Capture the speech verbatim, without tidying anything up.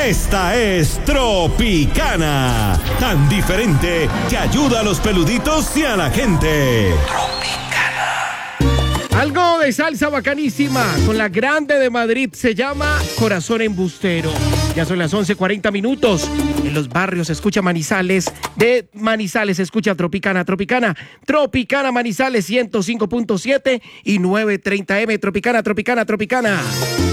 Esta es Tropicana, tan diferente que ayuda a los peluditos y a la gente. Algo de salsa bacanísima con la grande de Madrid, se llama Corazón Embustero. Ya son las once cuarenta minutos. En los barrios se escucha Manizales, de Manizales se escucha Tropicana, Tropicana, Tropicana Manizales ciento cinco punto siete y novecientos treinta eme, Tropicana, Tropicana, Tropicana.